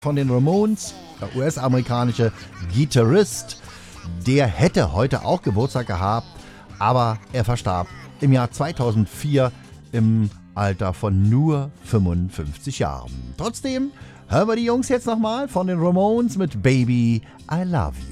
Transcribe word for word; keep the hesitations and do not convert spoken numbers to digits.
Von den Ramones, der U S-amerikanische Gitarrist, der hätte heute auch Geburtstag gehabt, aber er verstarb im Jahr zweitausendvier im Alter von nur fünfundfünfzig Jahren. Trotzdem hören wir die Jungs jetzt nochmal von den Ramones mit Baby, I Love You.